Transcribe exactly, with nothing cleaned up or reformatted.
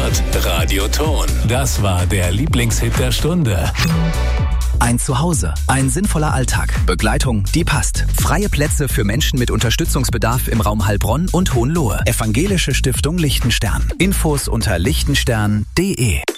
Hört Radio Ton. Das war der Lieblingshit der Stunde. Ein Zuhause, ein sinnvoller Alltag, Begleitung, die passt. Freie Plätze für Menschen mit Unterstützungsbedarf im Raum Heilbronn und Hohenlohe. Evangelische Stiftung Lichtenstern. Infos unter lichtenstern punkt de.